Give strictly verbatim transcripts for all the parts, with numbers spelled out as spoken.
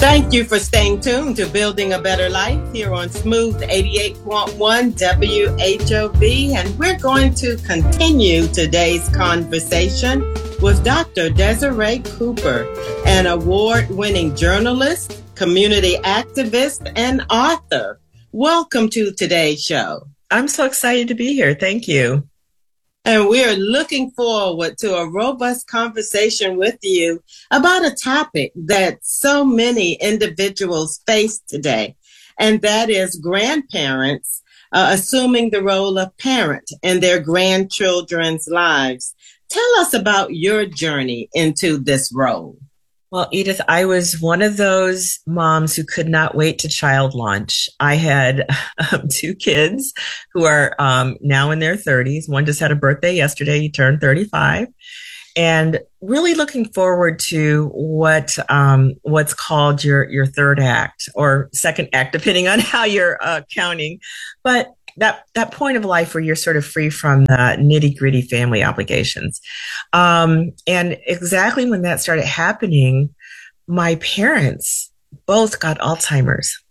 Thank you for staying tuned to Building a Better Life here on Smooth eighty-eight point one W H O V. And we're going to continue today's conversation with Doctor Desiree Cooper, an award-winning journalist, community activist, and author. Welcome to today's show. I'm so excited to be here. Thank you. And we're looking forward to a robust conversation with you about a topic that so many individuals face today, and that is grandparents uh, assuming the role of parent in their grandchildren's lives. Tell us about your journey into this role. Well, Edith, I was one of those moms who could not wait to child launch. I had um, two kids who are um, now in their thirties. One just had a birthday yesterday. He turned thirty-five. And really looking forward to what um, what's called your, your third act or second act, depending on how you're uh, counting. But that that point of life where you're sort of free from the nitty gritty family obligations. Um, and exactly when that started happening, my parents both got Alzheimer's.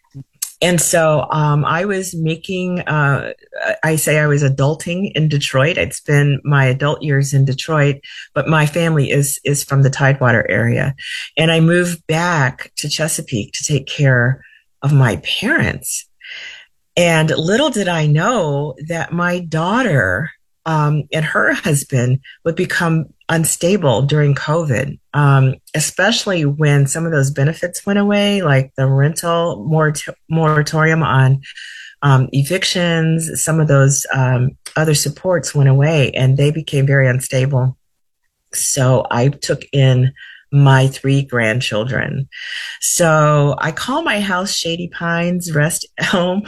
And so um, I was making, uh, I say I was adulting in Detroit. I'd spent my adult years in Detroit, but my family is is from the Tidewater area. And I moved back to Chesapeake to take care of my parents. And little did I know that my daughter um, and her husband would become unstable during COVID, um, especially when some of those benefits went away, like the rental morat- moratorium on um, evictions. Some of those um, other supports went away, and they became very unstable. So I took in my three grandchildren. So I call my house Shady Pines Rest Home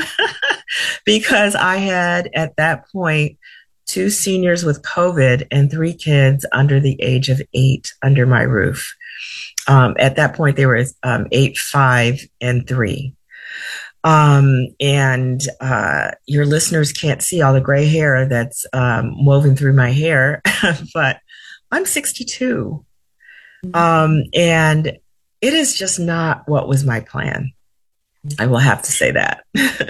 because I had at that point two seniors with COVID and three kids under the age of eight under my roof. Um, at that point, they were um, eight, five, and three. Um, and uh, your listeners can't see all the gray hair that's um, woven through my hair, but I'm sixty-two. Um, and it is just not what was my plan. I will have to say that.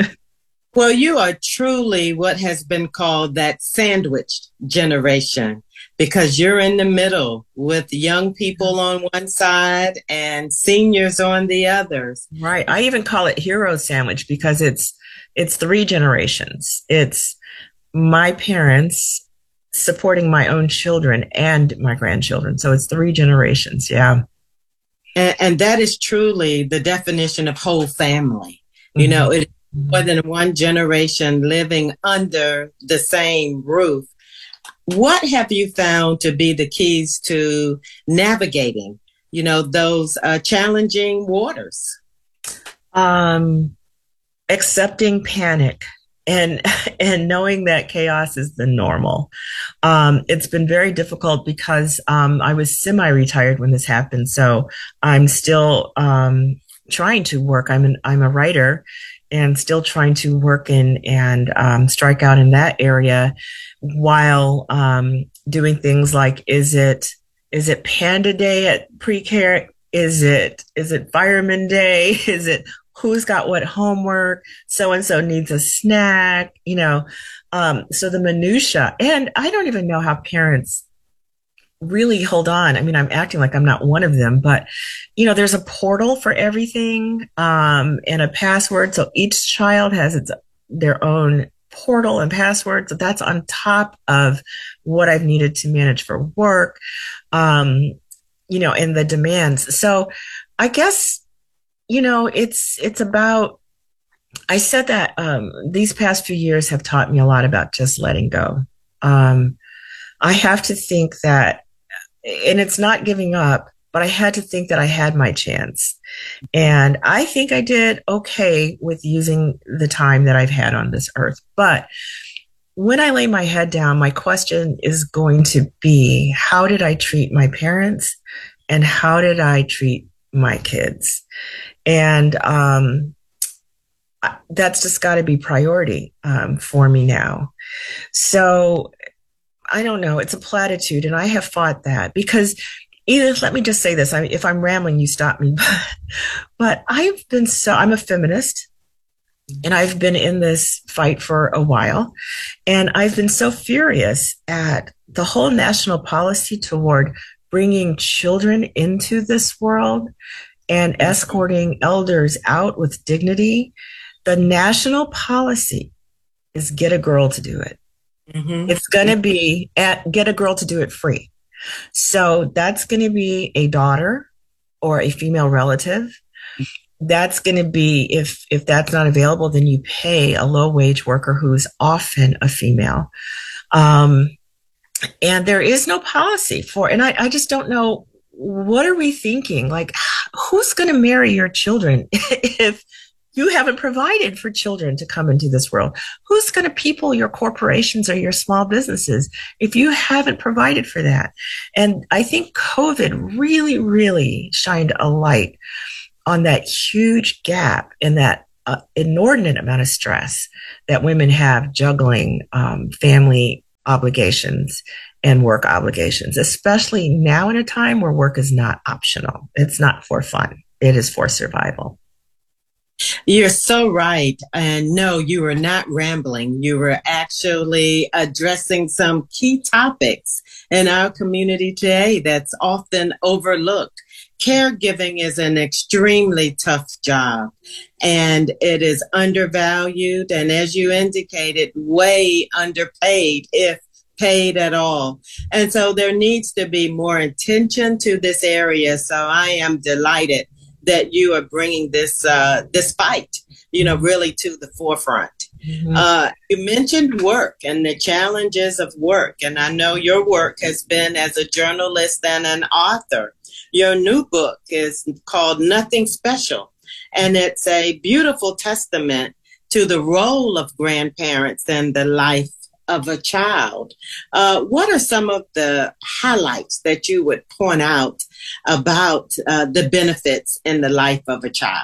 Well, you are truly what has been called that sandwiched generation, because you're in the middle with young people on one side and seniors on the others. Right. I even call it hero sandwich because it's, it's three generations. It's my parents supporting my own children and my grandchildren. So it's three generations. Yeah. And, and that is truly the definition of whole family. You mm-hmm. know, it's more than one generation living under the same roof. What have you found to be the keys to navigating, you know, those uh, challenging waters? Um, accepting panic. And and knowing that chaos is the normal. Um, it's been very difficult because um, I was semi-retired when this happened. So I'm still um, trying to work. I'm an, I'm a writer and still trying to work in and um, strike out in that area while um, doing things like, is it is it Panda Day at pre-care? Is it is it Fireman Day? Is it who's got what homework? So-and-so needs a snack, you know. Um, so the minutia, and I don't even know how parents really hold on. I mean, I'm acting like I'm not one of them, but you know, there's a portal for everything, um, and a password. So each child has its, their own portal and password. So that's on top of what I've needed to manage for work, um, you know, and the demands. So I guess, you know, it's, it's about, I said that, um, these past few years have taught me a lot about just letting go. Um, I have to think that, and it's not giving up, but I had to think that I had my chance. And I think I did okay with using the time that I've had on this earth. But when I lay my head down, my question is going to be, how did I treat my parents? And how did I treat my kids? And um, that's just got to be priority um, for me now. So I don't know. It's a platitude. And I have fought that because Edith, let me just say this. I, if I'm rambling, you stop me. But, but I've been so, I'm a feminist and I've been in this fight for a while. And I've been so furious at the whole national policy toward bringing children into this world and escorting elders out with dignity. The national policy is get a girl to do it. Mm-hmm. It's going to be at, get a girl to do it free. So that's going to be a daughter or a female relative. That's going to be, if, if that's not available, then you pay a low wage worker who's often a female. Um, and there is no policy for, and I, I just don't know, what are we thinking? Like, who's going to marry your children if you haven't provided for children to come into this world? Who's going to people your corporations or your small businesses if you haven't provided for that? And I think COVID really, really shined a light on that huge gap and that uh, inordinate amount of stress that women have juggling um, family obligations and work obligations, especially now in a time where work is not optional. It's not for fun. It is for survival. You're so right. And no, you were not rambling. You were actually addressing some key topics in our community today that's often overlooked. Caregiving is an extremely tough job and it is undervalued. And as you indicated, way underpaid, if paid at all. And so there needs to be more attention to this area. So I am delighted that you are bringing this uh, this fight, you know, really to the forefront. Mm-hmm. Uh, you mentioned work and the challenges of work. And I know your work has been as a journalist and an author. Your new book is called Nothing Special, and it's a beautiful testament to the role of grandparents in the life of a child. Uh, what are some of the highlights that you would point out about uh, the benefits in the life of a child?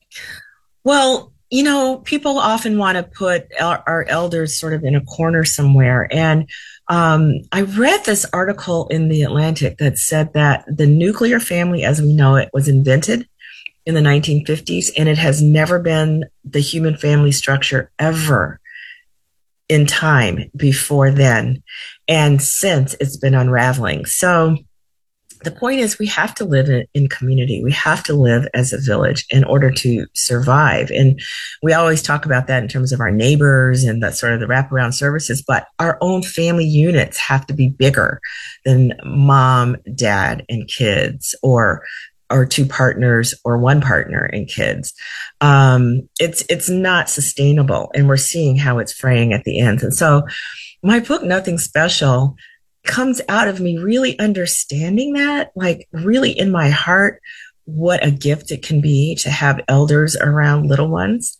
Well, you know, people often want to put our, our elders sort of in a corner somewhere. And um, I read this article in The Atlantic that said that the nuclear family as we know it was invented in the nineteen fifties, and it has never been the human family structure ever in time before then. And since, it's been unraveling. So the point is, we have to live in, in community. We have to live as a village in order to survive. And we always talk about that in terms of our neighbors and the sort of the wraparound services, but our own family units have to be bigger than mom, dad, and kids, or or two partners or one partner and kids. Um, it's, it's not sustainable. And we're seeing how it's fraying at the end. And so my book, Nothing Special, comes out of me really understanding that, like really in my heart, what a gift it can be to have elders around little ones.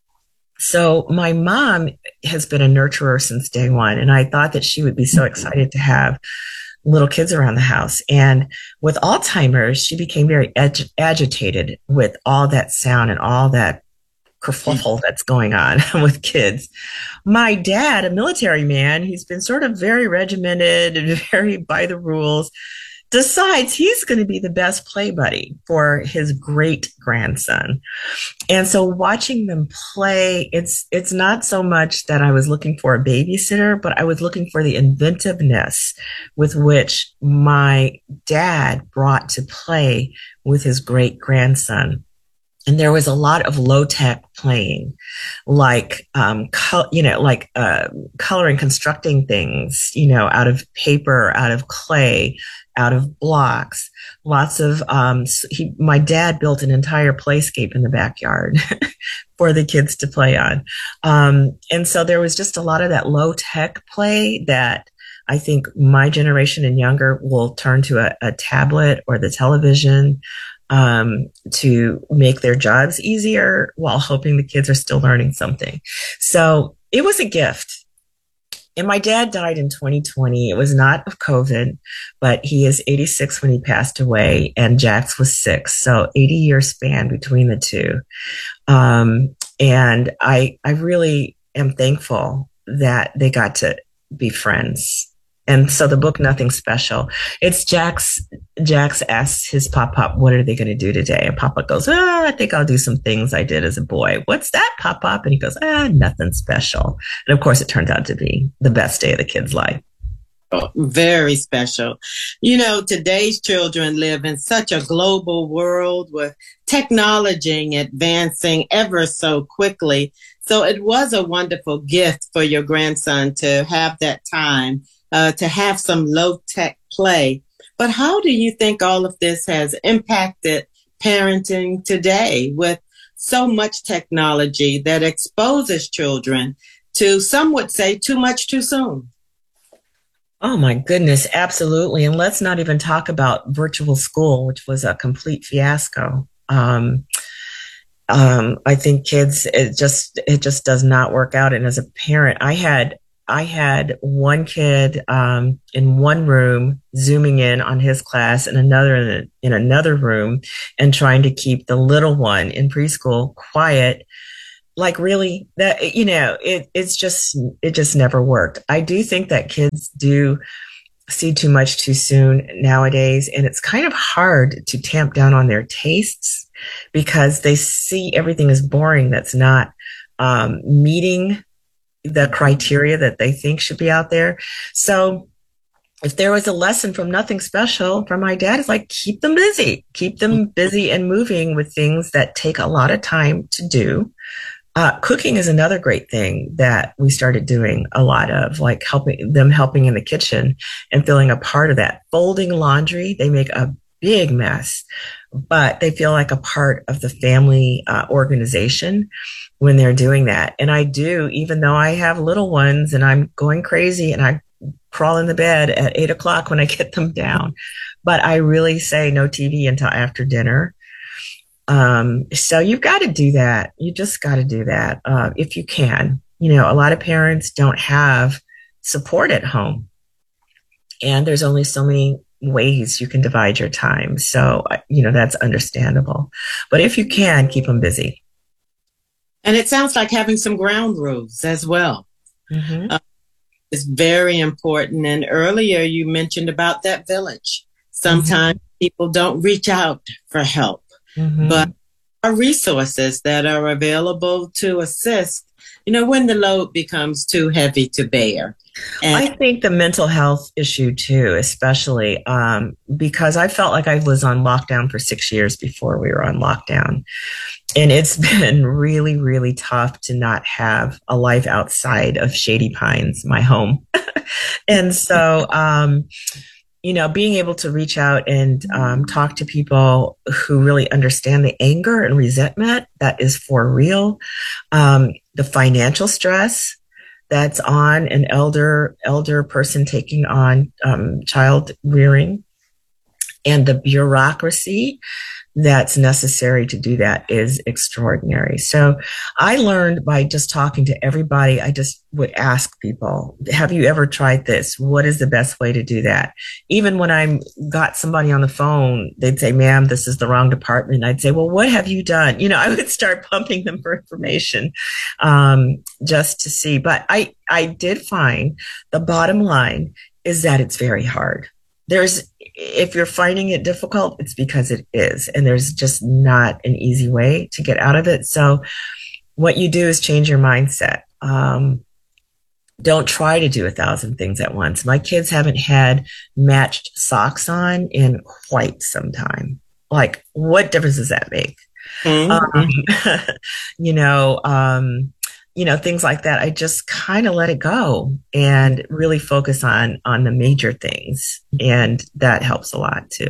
So my mom has been a nurturer since day one. And I thought that she would be so excited to have little kids around the house. And with Alzheimer's, she became very ag- agitated with all that sound and all that kerfuffle that's going on with kids. My dad, a military man, he's been sort of very regimented and very by the rules, decides he's going to be the best play buddy for his great grandson. And so watching them play, it's, it's not so much that I was looking for a babysitter, but I was looking for the inventiveness with which my dad brought to play with his great grandson. And there was a lot of low tech playing, like, um, col- you know, like, uh, coloring, constructing things, you know, out of paper, out of clay, out of blocks. Lots of, um, he, my dad built an entire playscape in the backyard for the kids to play on. Um, and so there was just a lot of that low tech play that I think my generation and younger will turn to a, a tablet or the television um, to make their jobs easier while hoping the kids are still learning something. So it was a gift. And my dad died in twenty twenty. It was not of COVID, but he is eighty-six when he passed away, and Jax was six. So eighty year span between the two. Um, and I, I really am thankful that they got to be friends And so the book, Nothing Special, it's Jax, Jax asks his pop-pop, what are they going to do today? And Papa goes, oh, I think I'll do some things I did as a boy. What's that, Pop-Pop? And he goes, ah, nothing special. And of course, it turns out to be the best day of the kid's life. Oh, very special. You know, today's children live in such a global world with technology advancing ever so quickly. So it was a wonderful gift for your grandson to have that time. Uh, to have some low-tech play. But how do you think all of this has impacted parenting today with so much technology that exposes children to, some would say, too much too soon? Oh, my goodness, absolutely. And let's not even talk about virtual school, which was a complete fiasco. Um, um, I think kids, it just it just does not work out. And as a parent, I had I had one kid um, in one room zooming in on his class and another in, in another room and trying to keep the little one in preschool quiet. Like really that, you know, it, it's just, it just never worked. I do think that kids do see too much too soon nowadays. And it's kind of hard to tamp down on their tastes because they see everything as boring that's not um, meeting the criteria that they think should be out there. So if there was a lesson from Nothing Special from my dad, it's like, keep them busy, keep them busy and moving with things that take a lot of time to do. Uh, cooking is another great thing that we started doing a lot of, like helping them helping in the kitchen and feeling a part of that. Folding laundry, they make a big mess, but they feel like a part of the family uh, organization when they're doing that. And I do, even though I have little ones and I'm going crazy and I crawl in the bed at eight o'clock when I get them down, but I really say no T V until after dinner. Um, so you've got to do that. You just got to do that uh, if you can. You know, a lot of parents don't have support at home, and there's only so many ways you can divide your time. So, you know, that's understandable. But if you can, keep them busy. And it sounds like having some ground rules as well. Mm-hmm. Uh, is very important. And earlier you mentioned about that village. Sometimes mm-hmm. people don't reach out for help. Mm-hmm. But are resources that are available to assist, you know, when the load becomes too heavy to bear. And I think the mental health issue too, especially um, because I felt like I was on lockdown for six years before we were on lockdown. And it's been really, really tough to not have a life outside of Shady Pines, my home. And so, um, you know, being able to reach out and um, talk to people who really understand the anger and resentment that is for real, um, the financial stress that's on an elder elder person taking on um, child rearing, and the bureaucracy that's necessary to do that is extraordinary. So I learned by just talking to everybody, I just would ask people, have you ever tried this? What is the best way to do that? Even when I got somebody on the phone, they'd say, ma'am, this is the wrong department. I'd say, well, what have you done? You know, I would start pumping them for information um, just to see. But I, I did find the bottom line is that it's very hard. There's, if you're finding it difficult, it's because it is. And there's just not an easy way to get out of it. So what you do is change your mindset. Um, don't try to do a thousand things at once. My kids haven't had matched socks on in quite some time. Like, what difference does that make? Mm-hmm. Um, you know, um, you know, things like that. I just kind of let it go and really focus on, on the major things. And that helps a lot too.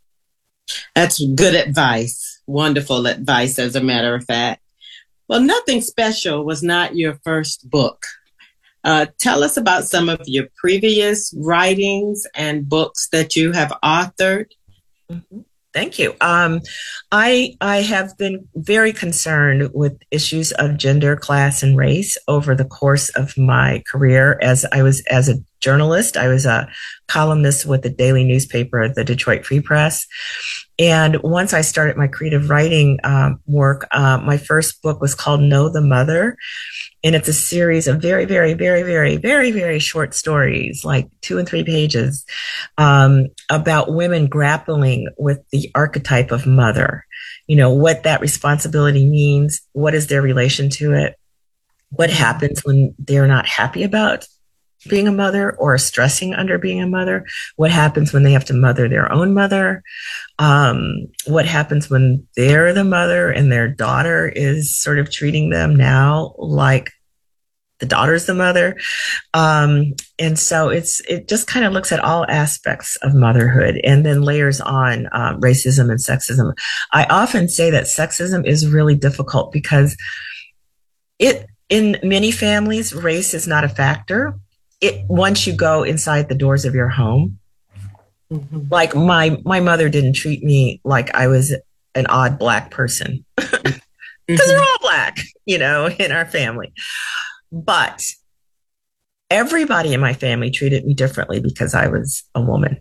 That's good advice. Wonderful advice, as a matter of fact. Well, Nothing Special was not your first book. Uh, tell us about some of your previous writings and books that you have authored. Mm-hmm. Thank you. Um, I I have been very concerned with issues of gender, class, and race over the course of my career. As I was as a journalist, I was a columnist with the daily newspaper, the Detroit Free Press, And once I started my creative writing um, work, uh, my first book was called Know the Mother. And it's a series of very, very, very, very, very, very short stories, like two and three pages, um, about women grappling with the archetype of mother. You know, what that responsibility means, what is their relation to it, what happens when they're not happy about being a mother or stressing under being a mother, what happens when they have to mother their own mother, um, what happens when they're the mother and their daughter is sort of treating them now like the daughter's the mother. Um, and so it's, it just kind of looks at all aspects of motherhood and then layers on um, racism and sexism. I often say that sexism is really difficult because it, in many families, race is not a factor. It, once you go inside the doors of your home, mm-hmm. like my, my mother didn't treat me like I was an odd Black person because mm-hmm. we're all Black, you know, in our family. But everybody in my family treated me differently because I was a woman,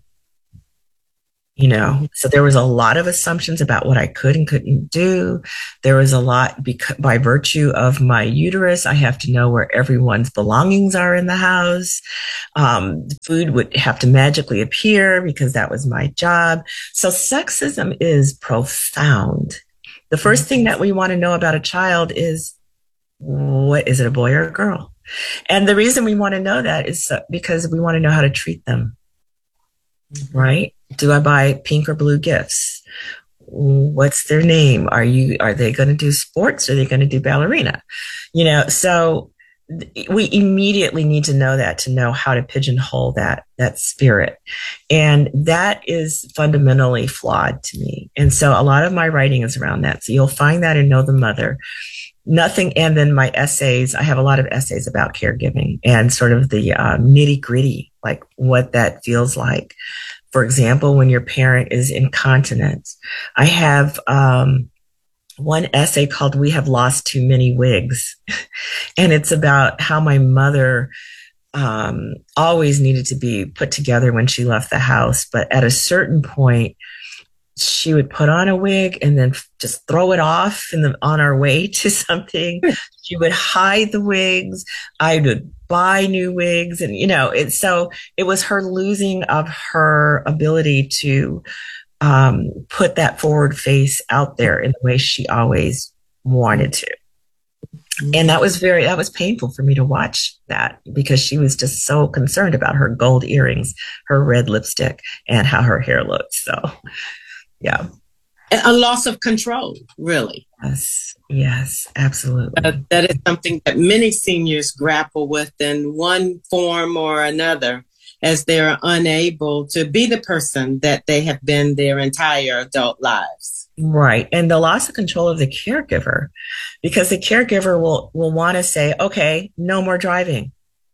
you know. So there was a lot of assumptions about what I could and couldn't do. There was a lot because, by virtue of my uterus, I have to know where everyone's belongings are in the house. Um, food would have to magically appear because that was my job. So sexism is profound. The first thing that we want to know about a child is, what is it, a boy or a girl? And the reason we want to know that is because we want to know how to treat them, mm-hmm. right? Do I buy pink or blue gifts? What's their name? Are you, are they going to do sports? Are they going to do ballerina? You know, so th- we immediately need to know that to know how to pigeonhole that, that spirit. And that is fundamentally flawed to me. And so a lot of my writing is around that. So you'll find that in Know the Mother. Nothing. And then my essays, I have a lot of essays about caregiving and sort of the uh, nitty gritty, like what that feels like. For example, when your parent is incontinent, I have um, one essay called We Have Lost Too Many Wigs. And it's about how my mother um, always needed to be put together when she left the house. But at a certain point, she would put on a wig and then just throw it off in the, on our way to something. She would hide the wigs. I would buy new wigs. And, you know, it, so it was her losing of her ability to um, put that forward face out there in the way she always wanted to. And that was very, that was painful for me to watch that because she was just so concerned about her gold earrings, her red lipstick, and how her hair looked. So, yeah. A loss of control, really. Yes, yes, absolutely. Uh, that is something that many seniors grapple with in one form or another as they're unable to be the person that they have been their entire adult lives. Right. And the loss of control of the caregiver, because the caregiver will, will want to say, okay, no more driving.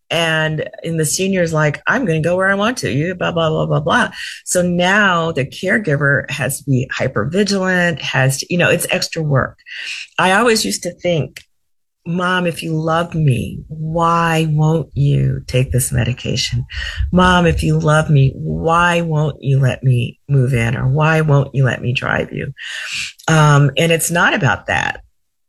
And in the senior's like, I'm going to go where I want to, you blah, blah, blah, blah, blah. So now the caregiver has to be hyper vigilant, has to, you know, it's extra work. I always used to think, Mom, if you love me, why won't you take this medication? Mom, if you love me, why won't you let me move in? Or why won't you let me drive you? Um, and it's not about that.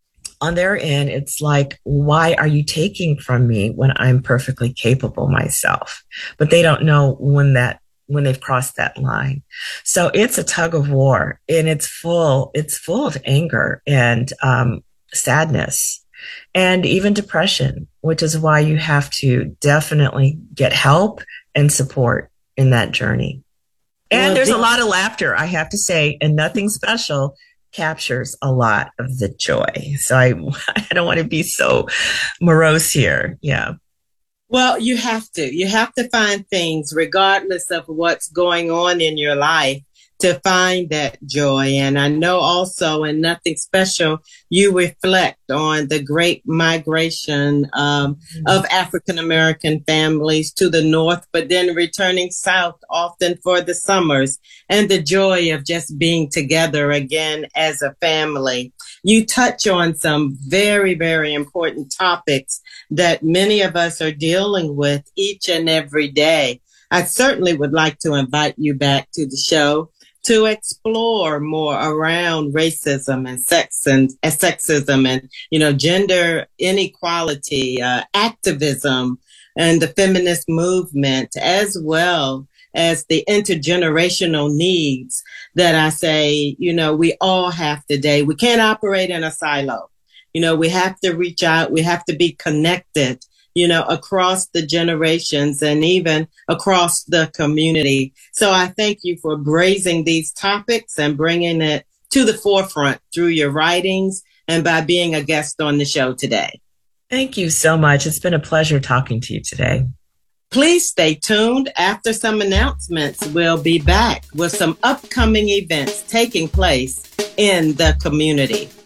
On their end, it's like, why are you taking from me when I'm perfectly capable myself? But they don't know when that, when they've crossed that line. So it's a tug of war, and it's full, it's full of anger and um, sadness and even depression, which is why you have to definitely get help and support in that journey. And well, there's a lot of laughter, I have to say, and Nothing Special captures a lot of the joy. So I, I don't want to be so morose here. Yeah. Well, you have to. You have to find things, regardless of what's going on in your life, to find that joy. And I know also in Nothing Special, you reflect on the great migration um, mm-hmm. of African-American families to the North, but then returning South often for the summers, and the joy of just being together again as a family. You touch on some very, very important topics that many of us are dealing with each and every day. I certainly would like to invite you back to the show to explore more around racism and sex and uh, sexism and, you know, gender inequality, uh, activism, and the feminist movement, as well as the intergenerational needs that I say, you know, we all have today. We can't operate in a silo. You know, we have to reach out. We have to be connected, you know, across the generations and even across the community. So I thank you for raising these topics and bringing it to the forefront through your writings and by being a guest on the show today. Thank you so much. It's been a pleasure talking to you today. Please stay tuned. After some announcements, we'll be back with some upcoming events taking place in the community.